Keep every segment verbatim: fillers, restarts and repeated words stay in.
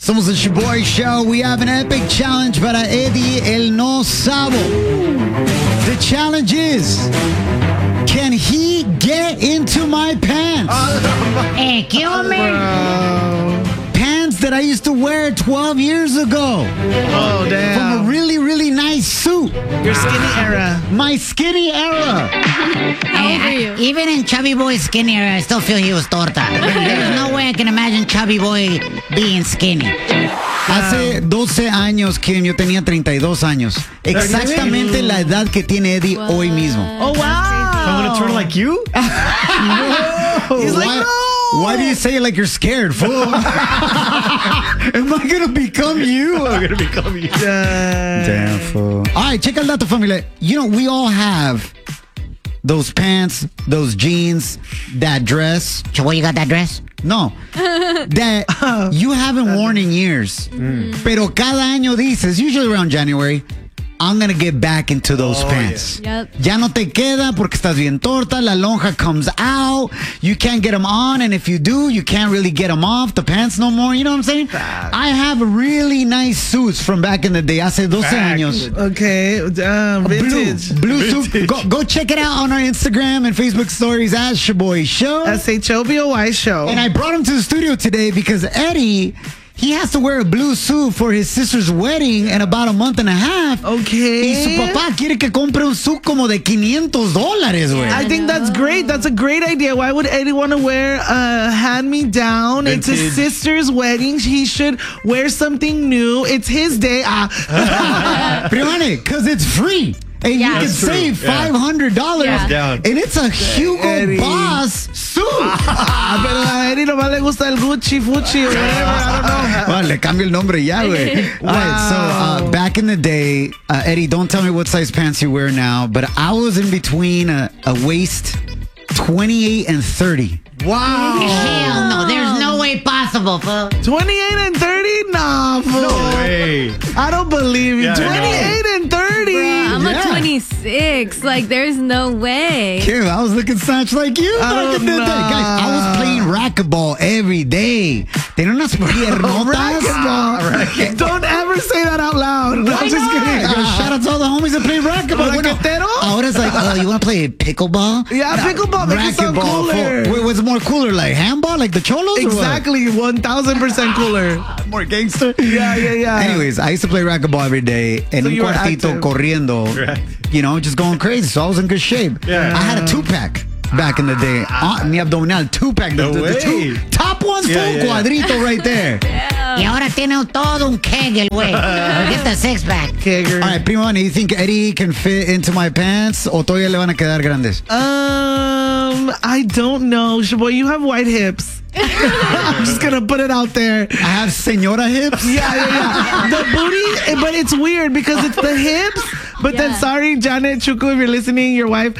Somos el Shoboy Show. We have an epic challenge para Eddie el No Sabo. The challenge is, can he get into my pants? Eh, ¿qué hombre? Pants that I used to wear twelve years ago. Oh, damn. From a really, really nice suit. Your skinny era. My skinny era. Hey, I, even in Chubby Boy's skinny era, I still feel he was torta. There's no way I can imagine Chubby Boy being skinny. Hace doce años, Kim, yo tenía treinta y dos años. Exactamente la edad que tiene Eddie Wow. hoy mismo. Oh, wow. So I'm going to turn like you? He's like, why, no. why do you say it like you're scared, fool? Am I going to become you? I'm going to become you. Damn, fool. All right, check el dato, familia. You know, we all have those pants, those jeans, that dress. Choboy, you got that dress? No, that you haven't worn in years. Pero cada año dices, usually around January, I'm going to get back into those Oh, pants. yeah. Yep. Ya no te queda porque estás bien torta. La lonja comes out. You can't get them on. And if you do, you can't really get them off the pants no more. You know what I'm saying? I have really nice suits from back in the day. Hace doce Back años. in the- Okay, uh, vintage. Blue, blue suit. Vintage. Go, go check it out on our Instagram and Facebook stories at Shoboy Show. S H O B O Y show. And I brought him to the studio today because Eddie, he has to wear a blue suit for his sister's wedding in about a month and a half. Okay. Y su papá quiere que compre un suit como de quinientos dólares, güey. I think that's great. That's a great idea. Why would Eddie want to wear a hand-me-down? It's his Vintage. sister's wedding. He should wear something new. It's his day. Ah. Primane, because it's free. And Yeah. you can That's true. save Yeah. five hundred dollars. Yeah. Down. And it's a Hugo Eddie. Boss suit. Ah, pero a Eddie nomás le gusta el Gucci, Fucci, or whatever. I don't know. Well, le cambio el nombre ya, güey. All right, so uh, back in the day, uh, Eddie, don't tell me what size pants you wear now, but I was in between a, a waist twenty-eight and thirty. Wow. Hell no, there's no way possible, fool. twenty-eight and thirty? Nah, fool. No way. I don't believe you. Yeah, I know. twenty-eight and thirty. I'm Yeah. a twenty-six. Like, there's no way. Kim, I was looking such like you. I back don't in the day. know. Guys, I was playing racquetball every day. Tenía unas piernotas. Racquetball. Don't ever say that out loud. Why I'm just not? kidding. Yo, shout out to all the homies that play racquetball. Bueno, Raquetero? ahora it's like, oh, you want to play pickleball? Yeah, pickleball makes it sound cooler. For, wait, what's more cooler, like handball, like the cholos? or what? Exactly, one thousand percent cooler. More gangster? Yeah, yeah, yeah. Anyways, I used to play racquetball every day. En So un you were cuartito active. corriendo. Right. You know, just going crazy. So I was in good shape. Yeah. I had a two-pack back in the day. Uh, mi abdominal, two-pack. The, No the, the way. two top ones, Yeah, full yeah, yeah. cuadrito right there. Y ahora tiene todo un kegel, güey. Get the six pack. Kegger. All right, primo, do you think Eddie can fit into my pants o todavía le van a quedar grandes? Um, I don't know. Shaboy, you have white hips. I'm just gonna put it out there. I have señora hips. Yeah, yeah, yeah. The booty, but it's weird because it's the hips. But then, Yeah. sorry, Janet Chuku, if you're listening, your wife.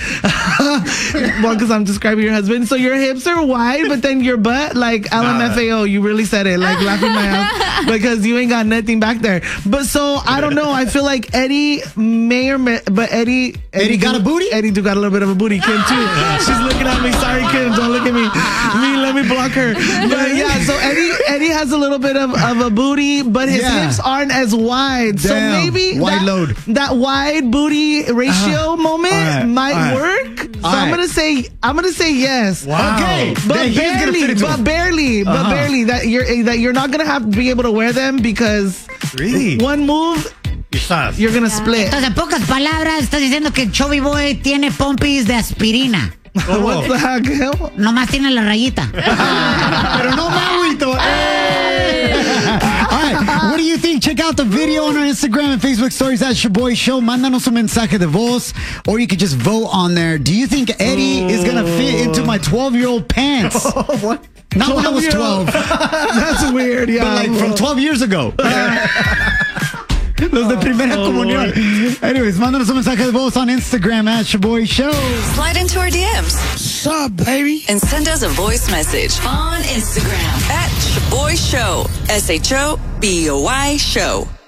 Well, because I'm describing your husband. So your hips are wide, but then your butt, like L M F A O, you really said it, like laughing my ass because you ain't got nothing back there. But so I don't know. I feel like Eddie may or may, but Eddie, Eddie got do- a booty? Eddie do got a little bit of a booty. Kim too. She's looking at me. Sorry, Kim, don't look at me. Me, let me block her. But yeah, so Eddie, Eddie has a little bit of, of a booty, but his Yeah. hips aren't as wide. So Damn. maybe Wide that, load. that wide booty ratio moment All right. might All right. work. So All I'm right. gonna say I'm gonna say yes. Wow. Okay. But Then he's gonna fit barely, into but them. barely, but Uh-huh. barely that you're that you're not gonna have to be able to wear them because Really? one move Quizás. you're gonna split. Entonces, en pocas palabras, estás diciendo que Chubby Boy tiene pompis de aspirina. What the heck? Nomás tiene la rayita. Pero no me agüito. All right, what do you think? Check out the video on our Instagram and Facebook stories at Shoboy Show. Mándanos un mensaje de voz, or you could just vote on there. Do you think Eddie is gonna fit into my twelve-year-old pants? What? Not when I was twelve-year-old. twelve, That's weird. Yeah. but like from twelve years ago. Los de primera comunión. Anyways, mándanos un mensaje de voz on Instagram at Shoboy Show. Slide into our D Ms. What's up, baby? And send us a voice message on Instagram at Shoboy Show. S H O B O Y Show.